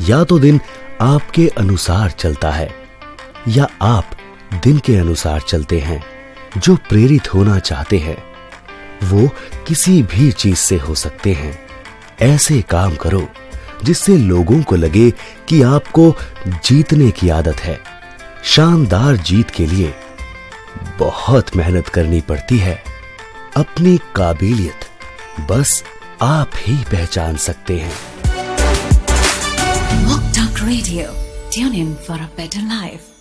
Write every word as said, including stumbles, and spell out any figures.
या तो दिन आपके अनुसार चलता है या आप दिन के अनुसार चलते हैं। जो प्रेरित होना चाहते हैं वो किसी भी चीज से हो सकते हैं। ऐसे काम करो जिससे लोगों को लगे कि आपको जीतने की आदत है। शानदार जीत के लिए बहुत मेहनत करनी पड़ती है। अपनी काबिलियत बस आप ही पहचान सकते हैं। Walk Talk Radio. Tune in for a better life.